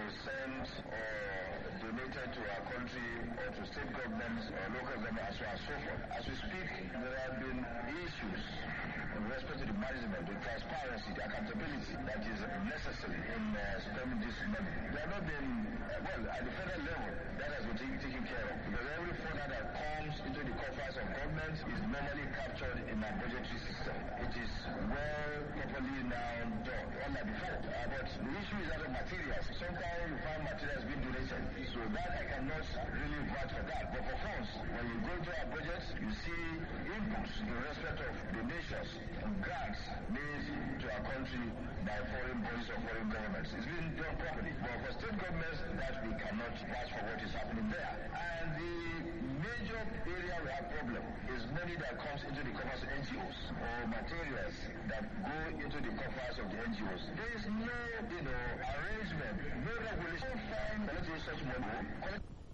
sent or donated to our country or to state governments or local governments and so forth. As we speak, there have been issues in respect to the management, the transparency, the accountability that is necessary in spending this money. They have not been, at the federal level, that has been taken care of. Because every fund that comes into the coffers of government is normally captured in our budgetary system. It is well properly now done, unlike before. But the issue is that of materials. Sometimes you find materials being donated. So that I cannot really vouch for that. But for funds, when you go to our budget, you see inputs in respect of donations and grants made to our country by foreign bodies or foreign governments. It's been done properly. But for state governments, that we cannot vouch for what is happening there. And the major area we have problem is money that comes into the coffers of NGOs or materials that go into the coffers of the NGOs. There is no, arrangement, no regulation. Find such money.